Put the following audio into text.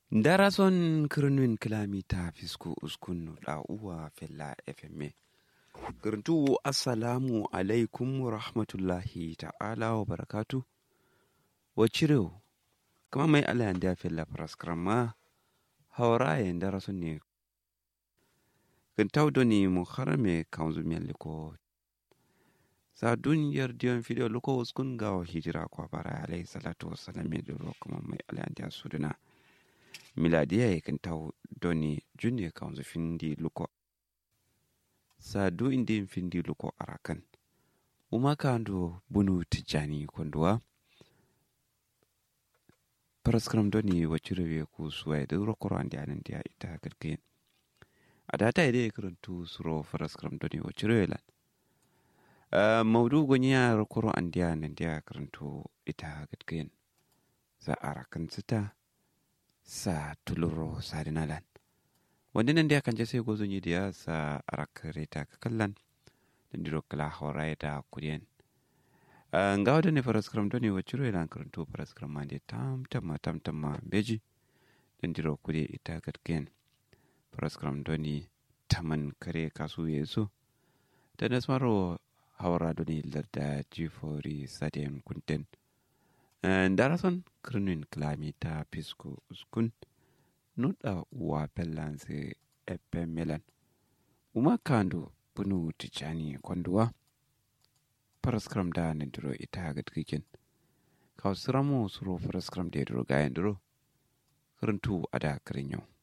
Darason kirnuin kilamita fisku uskun da uwa fella FMA. Kirtu assalamu alaikum wa rahmatullahi ta'ala wa barakatu. Wa cirew kama mai alayan da fella praskrama haurayen darason ne. Kintau doni mu harame kanzu liko. Sa duniyar diyon fideo luko uskun gawa hijira kwa bara alayhi salatu wassalam ya duro kuma mai alayan da suduna. Miladiya ya kintau doni junior kanzu findi luko. Sa du indi findi luko arakan. Umakando bunu tijani kondua. Paraskram doni wachirewe ku suwai duro koran dia nandia ita kirkin. Adata ide kiruntu suro paraskram doni wachirewe lan. Maudu gonya rokoro andia nandia kiruntu ita kirkin. Sa arakan sita. Sa tuluro sa dinalan. Wanda nan dia kan jase gozo ni dia sa arakareta kakallan. Nandiro kala horai da kurien. Ngawa dani paraskram doni wachiro ilan karantu paraskram mandi tam tamma beji. Nandiro kuri ita katken. Paraskram doni taman kare kasu yeso. Dan asmaro hawara doni larda jifori sadem kunten. Darason kirnuin kilamita pisku uskun nuda uwa pellanse epe melan. Umakando bunu tijani kondua. Paraskram da nandiro ita gatkikin. Kausiramo suro paraskram de duro gayan duro. Kirintu ada kirinyo.